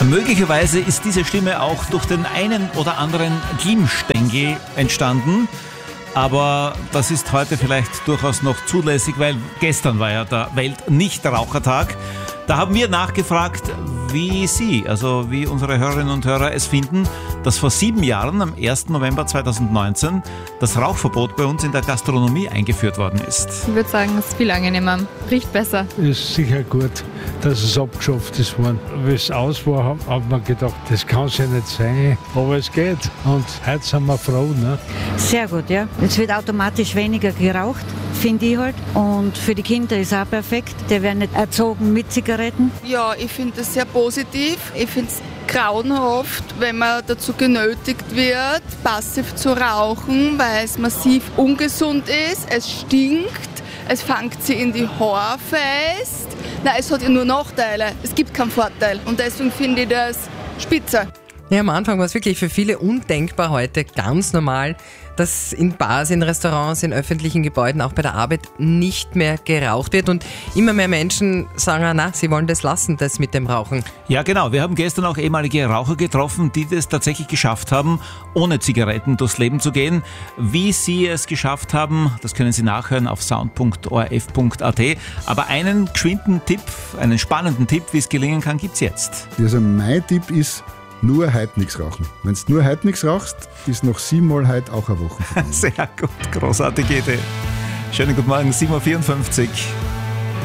Möglicherweise ist diese Stimme auch durch den einen oder anderen Glimmstängel entstanden. Aber das ist heute vielleicht durchaus noch zulässig, weil gestern war ja der Weltnichtrauchertag. Da haben wir nachgefragt, wie Sie, also wie unsere Hörerinnen und Hörer es finden, dass vor 7 Jahren, am 1. November 2019, das Rauchverbot bei uns in der Gastronomie eingeführt worden ist. Ich würde sagen, es ist viel angenehmer, riecht besser. Ist sicher gut, dass es abgeschafft ist worden. Wie es aus war, hat man gedacht, das kann es ja nicht sein, aber es geht. Und heute sind wir froh. Ne? Sehr gut, ja. Es wird automatisch weniger geraucht, finde ich halt. Und für die Kinder ist auch perfekt. Die werden nicht erzogen mit Zigaretten. Ja, ich finde das sehr positiv. Ich finde es grauenhaft, wenn man dazu genötigt wird, passiv zu rauchen, weil es massiv ungesund ist. Es stinkt, es fängt sie in die Haare fest. Nein, es hat ja nur Nachteile. Es gibt keinen Vorteil. Und deswegen finde ich das spitze. Ja, am Anfang war es wirklich für viele undenkbar, heute ganz normal, dass in Bars, in Restaurants, in öffentlichen Gebäuden, auch bei der Arbeit nicht mehr geraucht wird. Und immer mehr Menschen sagen, sie wollen das lassen, das mit dem Rauchen. Ja, genau. Wir haben gestern auch ehemalige Raucher getroffen, die das tatsächlich geschafft haben, ohne Zigaretten durchs Leben zu gehen. Wie sie es geschafft haben, das können Sie nachhören auf sound.orf.at. Aber einen geschwinden Tipp, einen spannenden Tipp, wie es gelingen kann, gibt's jetzt. Also mein Tipp ist, nur heute nichts rauchen. Wenn du nur heute nichts rauchst, ist noch 7 Mal heute auch eine Woche. Sehr gut, großartige Idee. Schönen guten Morgen, 7.54 Uhr.